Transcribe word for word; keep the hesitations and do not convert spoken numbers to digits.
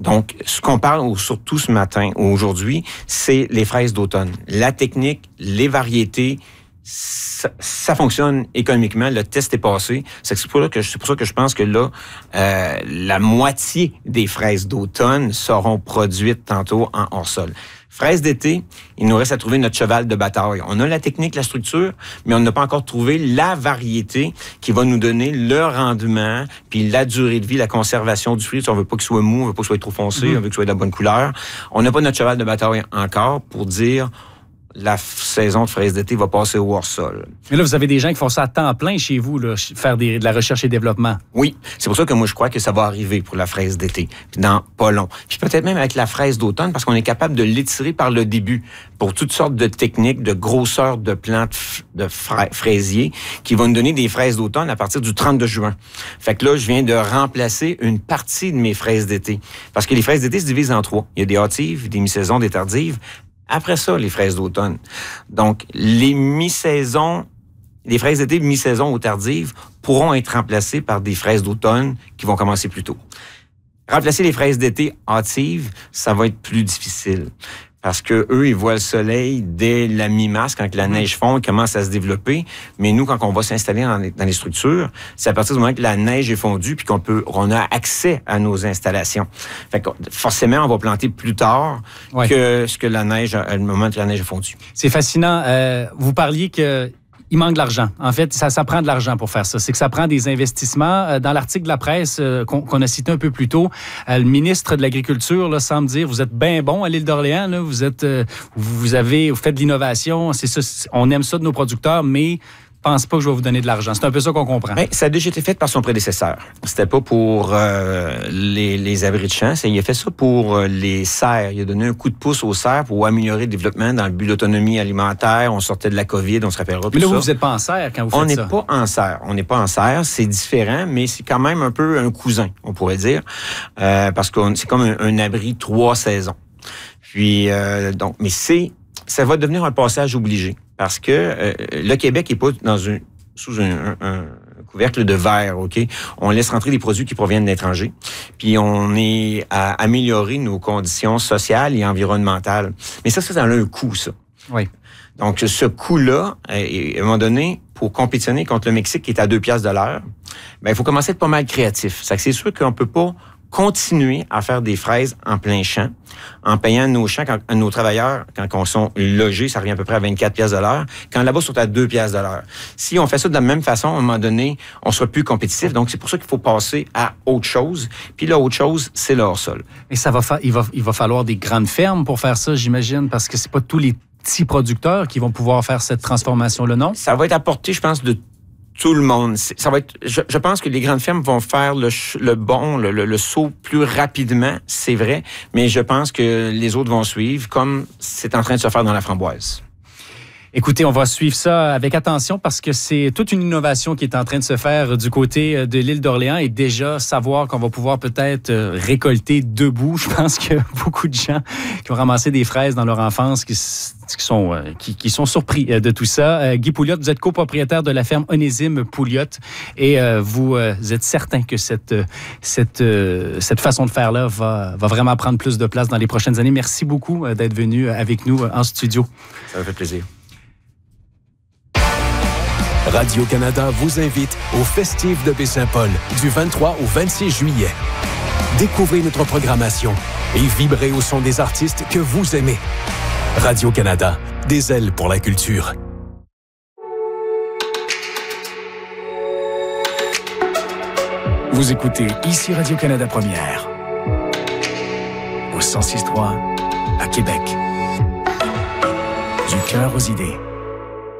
Donc, ce qu'on parle surtout ce matin ou aujourd'hui, c'est les fraises d'automne. La technique, les variétés, ça, ça fonctionne économiquement. Le test est passé. C'est pour ça que, c'est pour ça que je pense que là, euh, la moitié des fraises d'automne seront produites tantôt en hors-sol. Fraises d'été, il nous reste à trouver notre cheval de bataille. On a la technique, la structure, mais on n'a pas encore trouvé la variété qui va nous donner le rendement, puis la durée de vie, la conservation du fruit. Si on veut pas qu'il soit mou, on veut pas qu'il soit trop foncé, mmh. on veut qu'il soit de la bonne couleur. On n'a pas notre cheval de bataille encore pour dire la f- saison de fraises d'été va passer au hors-sol. Mais là, vous avez des gens qui font ça à temps plein chez vous, là, faire des, de la recherche et développement. Oui, c'est pour ça que moi, je crois que ça va arriver pour la fraise d'été, puis dans pas long. Puis peut-être même avec la fraise d'automne, parce qu'on est capable de l'étirer par le début pour toutes sortes de techniques, de grosseur de plantes f- de fra- fraisiers qui vont nous donner des fraises d'automne à partir du trente-deux juin. Fait que là, je viens de remplacer une partie de mes fraises d'été. Parce que les fraises d'été se divisent en trois. Il y a des hâtives, des mi-saisons, des tardives. Après ça, les fraises d'automne. Donc, les mi-saisons, les fraises d'été mi-saison ou tardives pourront être remplacées par des fraises d'automne qui vont commencer plus tôt. Remplacer les fraises d'été hâtives, ça va être plus difficile. Parce que eux, ils voient le soleil dès la mi-mars, quand la neige fond, ils commencent à se développer. Mais nous, quand on va s'installer dans les, dans les structures, c'est à partir du moment que la neige est fondue puis qu'on peut, on a accès à nos installations. Fait que forcément, on va planter plus tard ouais. que ce que la neige, à le moment que la neige est fondue. C'est fascinant. Euh, vous parliez que il manque de l'argent. En fait, ça, ça prend de l'argent pour faire ça. C'est que ça prend des investissements. Dans l'article de la presse euh, qu'on, qu'on a cité un peu plus tôt, euh, le ministre de l'Agriculture là, semble dire, vous êtes bien bon à l'île d'Orléans, là, vous êtes, euh, vous avez, vous faites de l'innovation, c'est ça, c'est, on aime ça de nos producteurs, mais je pense pas que je vais vous donner de l'argent. C'est un peu ça qu'on comprend. Bien, ça a déjà été fait par son prédécesseur. C'était pas pour euh, les, les abris de champs, il a fait ça pour euh, les serres. Il a donné un coup de pouce aux serres pour améliorer le développement dans le but d'autonomie alimentaire. On sortait de la COVID, on se rappellera tout ça. Mais là, ça. vous n'êtes pas en serre quand vous faites on ça. On n'est pas en serre. On n'est pas en serre. C'est différent, mais c'est quand même un peu un cousin, on pourrait dire, euh, parce que c'est comme un, un abri trois saisons. Puis, euh, donc, mais c'est, ça va devenir un passage obligé. Parce que euh, le Québec n'est pas dans une, sous un, un, un couvercle de verre, OK? On laisse rentrer des produits qui proviennent de l'étranger. Puis on est à améliorer nos conditions sociales et environnementales. Mais ça, ça, ça a un coût, ça. Oui. Donc, ce coût-là, à un moment donné, pour compétitionner contre le Mexique qui est à deux piastres de l'heure, ben il faut commencer à être pas mal créatif. C'est que c'est sûr qu'on peut pas continuer à faire des fraises en plein champ, en payant nos champs, quand, nos travailleurs, quand on sont logés, ça revient à peu près à vingt-quatre piastres de l'heure, quand là-bas, sont à deux piastres de l'heure. Si on fait ça de la même façon, à un moment donné, on sera plus compétitif. Donc, c'est pour ça qu'il faut passer à autre chose. Puis là, autre chose, c'est le hors-sol. Et ça va fa- il va, il va falloir des grandes fermes pour faire ça, j'imagine, parce que c'est pas tous les petits producteurs qui vont pouvoir faire cette transformation-là, non? Ça va être apporté, je pense, de tout le monde. Ça va être. Je, je pense que les grandes fermes vont faire le, le bon, le, le, le saut plus rapidement, c'est vrai, mais je pense que les autres vont suivre, comme c'est en train de se faire dans la framboise. Écoutez, on va suivre ça avec attention parce que c'est toute une innovation qui est en train de se faire du côté de l'île d'Orléans et déjà savoir qu'on va pouvoir peut-être récolter debout. Je pense qu'il y a beaucoup de gens qui ont ramassé des fraises dans leur enfance qui, qui, sont, qui, qui sont surpris de tout ça. Guy Pouliot, vous êtes copropriétaire de la ferme Onésime Pouliot et vous êtes certain que cette, cette, cette façon de faire-là va, va vraiment prendre plus de place dans les prochaines années. Merci beaucoup d'être venu avec nous en studio. Ça me fait plaisir. Radio-Canada vous invite au Festif de Baie-Saint-Paul du vingt-trois au vingt-six juillet. Découvrez notre programmation et vibrez au son des artistes que vous aimez. Radio-Canada, des ailes pour la culture. Vous écoutez ici Radio-Canada Première, au cent six trois à Québec. Du cœur aux idées.